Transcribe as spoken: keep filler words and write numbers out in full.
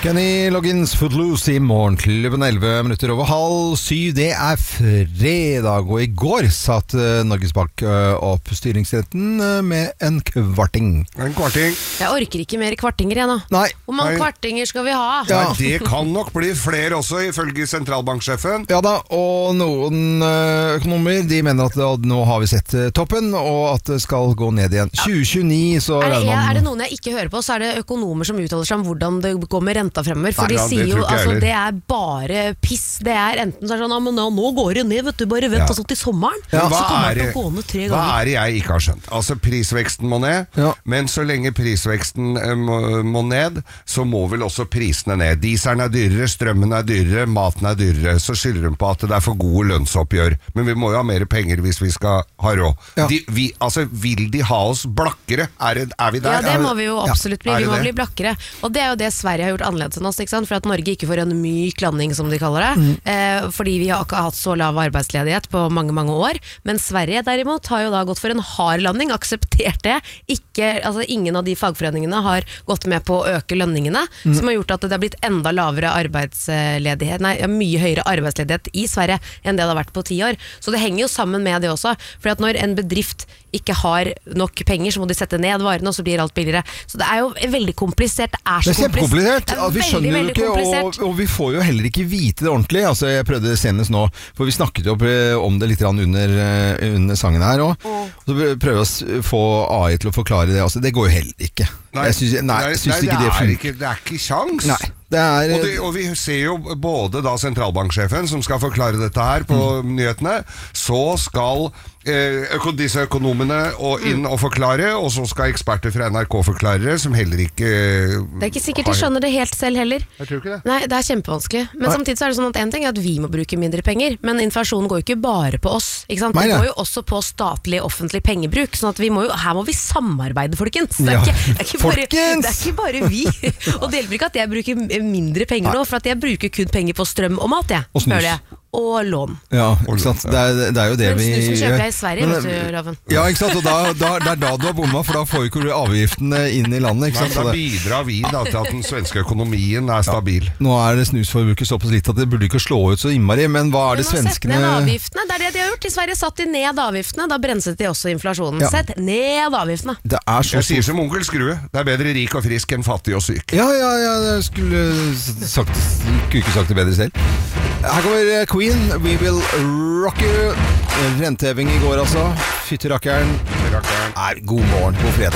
Kenny Loggins, Footloose i morgen, klubben elleve minutter over halv syv. Det er fredag, og i går satt uh, Norges Bank uh, opp styringsretten uh, med en kvarting. En kvarting. Jeg orker ikke mer kvartinger igjen nå. Nei. Hvor mange Nei. kvartinger skal vi ha? Ja. Nei, det kan nok bli flere også, ifølge sentralbanksjefen. Ja da, og noen uh, økonomer, de mener at uh, nå har vi sett uh, toppen, og at det skal gå ned igjen. tjue tjueni, så er det, regner man... er det noen jeg ikke hører på, så er det økonomer som uttaler seg om hvordan det går med renta fremover, for Nei, de ja, sier jo, altså, heller. det er bare piss. Det er enten så er det sånn, ja, men nå, nå går det ned, vet du, bare vent Ja. altså til sommeren, Ja. så Hva kommer er det det- til å gå ned tre Hva ganger. er det jeg ikke har skjønt? Altså, prisveksten må ned, Ja. men så lenge prisveksten eh, må, må ned, så må vel også prisene ned. Dieselen er dyrere, strømmen er dyrere, maten er dyrere. Så skylder de på at det er for gode lønnsoppgjør. Men vi må jo ha mer penger hvis vi skal ha råd. Ja. De, vi, altså, vil de ha oss blakkere? Er, det, er vi der? Ja, det må vi jo absolutt bli. er Vi det må det? bli blakkere. Og det er jo det Sverige har gjort annerledes enn oss, ikke sant? For at Norge ikke får en myk landing, som de kaller det. Eh, fordi vi har ikke hatt så lav arbeidsledighet på mange, mange år. Men Sverige derimot har jo da gått for en hard landing, akseptert det. Ikke, altså ingen av de fagforeningene har gått med på å øke lønningene, som har gjort at det har blitt enda lavere arbeidsledighet, nei, mye høyere arbeidsledighet i Sverige enn det det har vært på ti år. Så det henger jo sammen med det også. For at når en bedrift ikke har nok penger, så må de sette ned varene, og så blir alt billigere. Så det er jo veldig komplisert. Det er så Det er kjempekomplisert. Det er At vi veldig, skjønner jo veldig ikke, og, komplisert. og vi får jo heller ikke vite det ordentlig. Altså, jeg prøvde senest nå, for vi snakket jo om det litt grann under, eh, under sangen her også. Så prøver jeg å s- få A I til å forklare det. Altså, det går jo heller ikke. Jeg synes, nei, jeg synes nei, ikke det er funker. ikke, det er ikke sjans. Nei, det er... Og, det, og vi ser jo både da sentralbanksjefen som skal forklare dette her på Mm. nyhetene, så skal eh, øko, disse økonomene og inn og forklare, og så skal eksperter fra N R K forklare det, som heller ikke eh, Det er ikke sikkert de skjønner det helt selv heller. Jeg tror ikke det. Nei, det er kjempevanskelig. Men Nei. samtidig så er det sånn at en ting er at vi må bruke mindre penger, men inflasjonen går jo ikke bare på oss. Ikke sant? Nei, Det nei. går jo også på statlig offentlig pengebruk, sånn at vi må jo, her må vi samarbeide, folkens. Det er, Ja. ikke, det, er ikke bare, Folkens! det er ikke bare vi. Og det hjelper ikke at jeg bruker mindre penger nå, for at jeg bruker kun penger på strøm og mat, jeg, Og snus. føler jeg. Og lån. Ja, ikke sant? Det er, det er jo det Men vi snusen kjøper gjør. jeg i Sverige, Men, vet du, Raven. Ja, ikke sant? Og da, da, det er da du har bomma, for da får jo ikke du avgiftene inn i landet. Ikke Men sant? da Så det, bidrar vi da til at den svenske økonomien er stabil. nå er det snusforbruket såpass litt at det burde ikke slå ut så innmari, men hva er det De må sette svenskene... ned avgiftene. Det er det de har gjort. I Sverige satt de ned avgiftene. Da bremset de også inflasjonen. Ja. Sett ned avgiftene. Det er så Jeg sier stort. som onkel Skrue, det er bedre rik og frisk enn fattig og syk. Ja, ja, ja, jeg skulle sagt, skulle ikke sagt det bedre selv. Her kommer Queen, We Will Rock You. Renteheving i går altså. Fytti rakkeren. Rakkeren. Nei, god morgen, god fredag.